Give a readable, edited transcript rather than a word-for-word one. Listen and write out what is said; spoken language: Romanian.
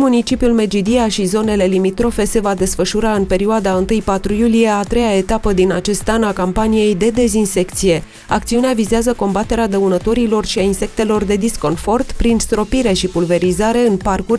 municipiul Megidia și zonele limitrofe se va desfășura în perioada 1-4 iulie a treia etapă din acest an a campaniei de dezinsecție. Acțiunea vizează combaterea dăunătorilor și a insectelor de disconfort prin stropire și pulverizare în parcuri,